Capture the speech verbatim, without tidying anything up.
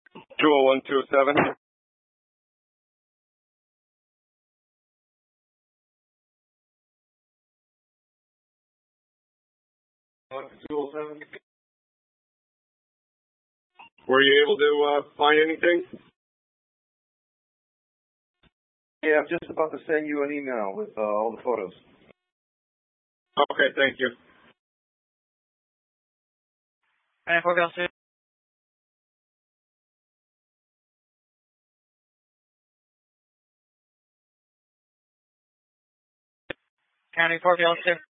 two oh one two oh seven. two oh seven. Were you able to uh, find anything? Yeah, I'm just about to send you an email with uh, all the photos. Okay, thank you. County four Gulf two. County four Gulf two.